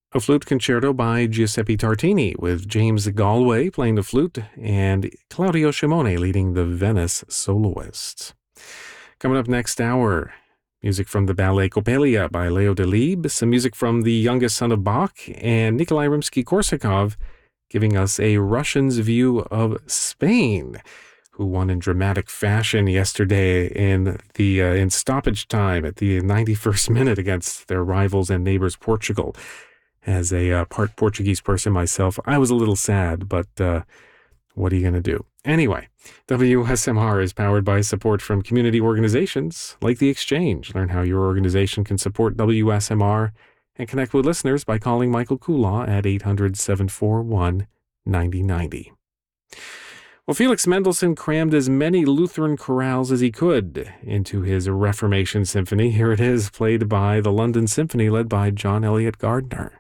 A flute concerto by Giuseppe Tartini, with James Galway playing the flute and Claudio Shimone leading the Venice soloists. Coming up next hour, music from the ballet Coppelia by Leo Delibes, some music from The Youngest Son of Bach, and Nikolai Rimsky-Korsakov giving us a Russian's view of Spain, who won in dramatic fashion yesterday in stoppage time at the 91st minute against their rivals and neighbors Portugal. As a part Portuguese person myself, I was a little sad, but what are you going to do? Anyway, WSMR is powered by support from community organizations like The Exchange. Learn how your organization can support WSMR and connect with listeners by calling Michael Kulaw at 800-741-9090. Well, Felix Mendelssohn crammed as many Lutheran chorales as he could into his Reformation Symphony. Here it is, played by the London Symphony, led by John Eliot Gardner.